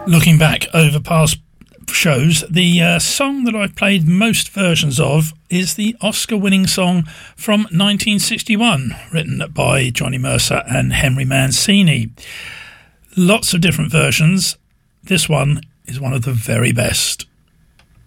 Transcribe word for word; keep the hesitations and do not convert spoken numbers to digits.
Looking back over past shows, the uh, song that I've played most versions of is the Oscar-winning song from nineteen sixty-one, written by Johnny Mercer and Henry Mancini. Lots of different versions. This one is one of the very best.